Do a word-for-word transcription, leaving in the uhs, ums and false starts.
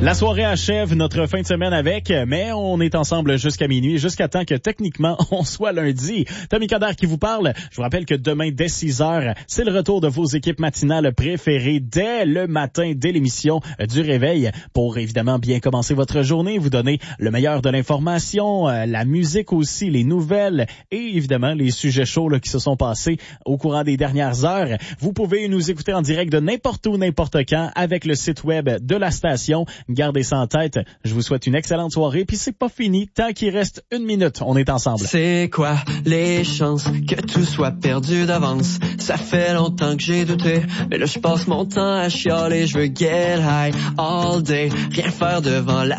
La soirée achève notre fin de semaine avec, mais on est ensemble jusqu'à minuit, jusqu'à temps que techniquement on soit lundi. Tommy Coderre qui vous parle. Je vous rappelle que demain dès six heures, c'est le retour de vos équipes matinales préférées dès le matin, dès l'émission du réveil, pour évidemment bien commencer votre journée, vous donner le meilleur de l'information, la musique aussi, les nouvelles et évidemment les sujets chauds là, qui se sont passés au courant des dernières heures. Vous pouvez nous écouter en direct de n'importe où, n'importe quand avec le site web de la station. Gardez ça en tête. Je vous souhaite une excellente soirée. Puis c'est pas fini tant qu'il reste une minute. On est ensemble. C'est quoi les chances que tout soit perdu d'avance? Ça fait longtemps que j'ai douté, mais là je passe mon temps à chialer. Je veux get high all day, rien faire devant la